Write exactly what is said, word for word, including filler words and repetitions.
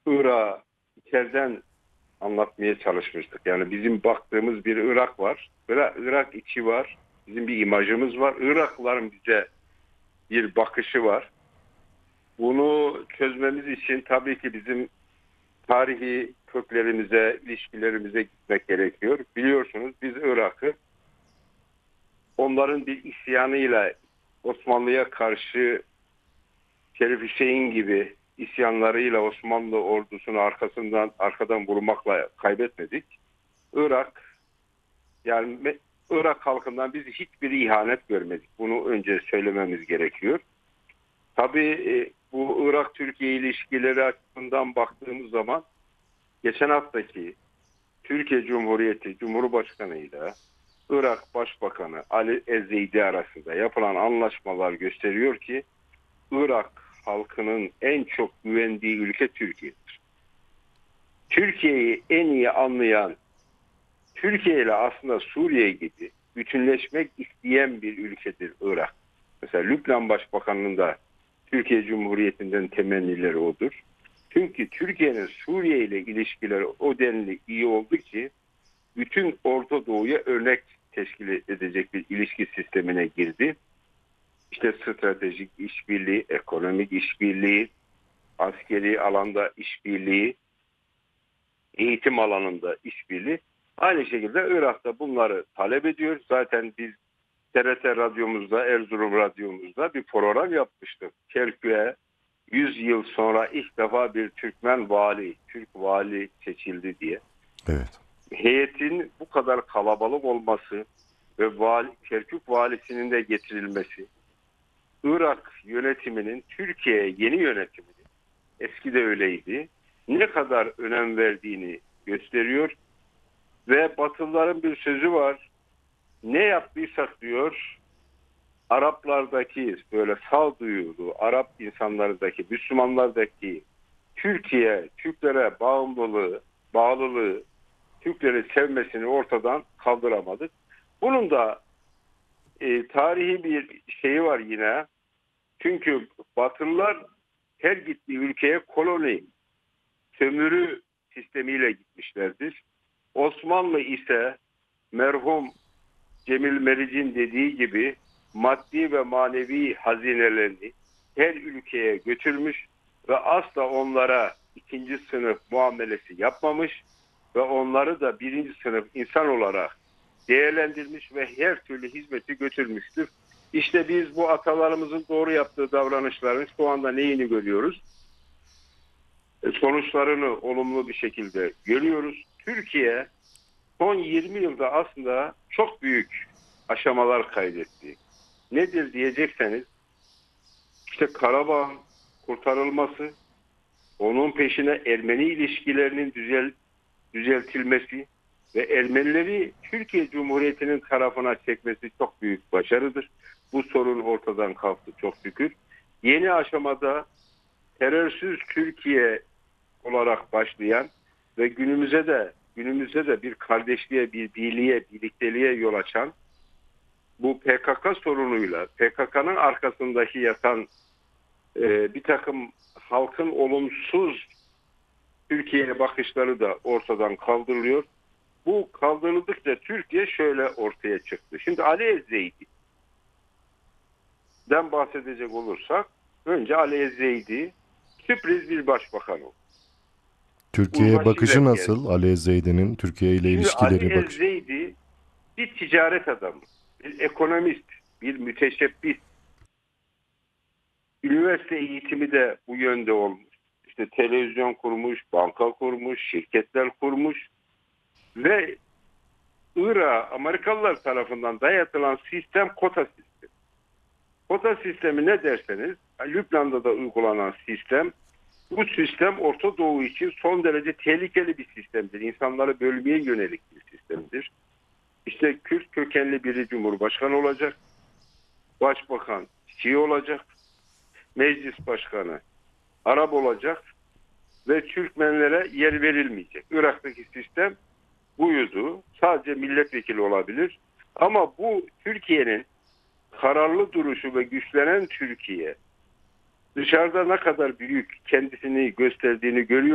Irak'ı içeriden anlatmaya çalışmıştık. Yani bizim baktığımız bir Irak var. Irak, Irak içi var. Bizim bir imajımız var. Iraklıların bize bir bakışı var. Bunu çözmemiz için tabii ki bizim tarihi köklerimize, ilişkilerimize gitmek gerekiyor. Biliyorsunuz biz Irak'ı onların bir isyanıyla Osmanlı'ya karşı Şerif Hüseyin gibi isyanlarıyla Osmanlı ordusunu arkasından arkadan vurmakla kaybetmedik. Irak yani Irak halkından biz hiçbir ihanet görmedik. Bunu önce söylememiz gerekiyor. Tabii e, bu Irak-Türkiye ilişkileri açısından baktığımız zaman geçen haftaki Türkiye Cumhuriyeti Cumhurbaşkanı ile Irak Başbakanı Ali Ezzeydi arasında yapılan anlaşmalar gösteriyor ki Irak halkının en çok güvendiği ülke Türkiye'dir. Türkiye'yi en iyi anlayan, Türkiye ile aslında Suriye gibi bütünleşmek isteyen bir ülkedir Irak. Mesela Lübnan Başbakanı'nın da Türkiye Cumhuriyeti'nden temennileri odur. Çünkü Türkiye'nin Suriye ile ilişkileri o denli iyi oldu ki bütün Orta Doğu'ya örnek teşkil edecek bir ilişki sistemine girdi. İşte stratejik işbirliği, ekonomik işbirliği, askeri alanda işbirliği, eğitim alanında işbirliği. Aynı şekilde Irak'ta bunları talep ediyor. Zaten biz T R T radyomuzda, Erzurum radyomuzda bir program yapmıştık. Kerkük'e yüz yıl sonra ilk defa bir Türkmen vali, Türk vali seçildi diye. Evet. Heyetin bu kadar kalabalık olması ve vali, Kerkük valisinin de getirilmesi, Irak yönetiminin Türkiye'ye yeni yönetiminin, eski de öyleydi, ne kadar önem verdiğini gösteriyor. Ve Batılıların bir sözü var. Ne yaptıysak diyor, Araplardaki böyle sağduyulu, Arap insanlarındaki, Müslümanlardaki Türkiye, Türklere bağımlılığı, bağlılığı, Türkleri sevmesini ortadan kaldıramadık. Bunun da e, tarihi bir şeyi var yine. Çünkü Batılılar her gittiği ülkeye koloni, sömürü sistemiyle gitmişlerdir. Osmanlı ise merhum Cemil Meric'in dediği gibi maddi ve manevi hazinelerini her ülkeye götürmüş ve asla onlara ikinci sınıf muamelesi yapmamış ve onları da birinci sınıf insan olarak değerlendirmiş ve her türlü hizmeti götürmüştür. İşte biz bu atalarımızın doğru yaptığı davranışların şu anda neyini görüyoruz? Sonuçlarını olumlu bir şekilde görüyoruz. Türkiye son yirmi yılda aslında çok büyük aşamalar kaydetti. Nedir diyecekseniz, işte Karabağ'ın kurtarılması, onun peşine Ermeni ilişkilerinin düzel, düzeltilmesi ve Ermenileri Türkiye Cumhuriyeti'nin tarafına çekmesi çok büyük başarıdır. Bu sorun ortadan kalktı çok şükür. Yeni aşamada terörsüz Türkiye olarak başlayan ve günümüze de günümüzde de bir kardeşliğe, bir birliğe, birlikteliğe yol açan bu P K K sorunuyla, P K K'nın arkasındaki yatan e, bir takım halkın olumsuz Türkiye'ye bakışları da ortadan kaldırılıyor. Bu kaldırıldıkça Türkiye şöyle ortaya çıktı. Şimdi Ali Ezzeydi'den bahsedecek olursak, önce Ali Ezzeydi sürpriz bir başbakan oldu. Türkiye'ye Uzlaşıyla bakışı geldi. nasıl? Ali Ezzeydi'nin Türkiye ile Şimdi Ali ilişkileri bakışı. Ezzeydi bir ticaret adamı, bir ekonomist, bir müteşebbis. Üniversite eğitimi de bu yönde olmuş. İşte televizyon kurmuş, banka kurmuş, şirketler kurmuş ve Irak'a Amerikalılar tarafından dayatılan sistem kota sistemi. Kota sistemi ne derseniz, Lübnan'da da uygulanan sistem, bu sistem Orta Doğu için son derece tehlikeli bir sistemdir. İnsanları bölmeye yönelik bir sistemdir. İşte Kürt kökenli biri Cumhurbaşkanı olacak, Başbakan Şii olacak, Meclis Başkanı Arap olacak ve Türkmenlere yer verilmeyecek. Irak'taki sistem buydu. Sadece milletvekili olabilir. Ama bu Türkiye'nin kararlı duruşu ve güçlenen Türkiye dışarıda ne kadar büyük kendisini gösterdiğini görüyor.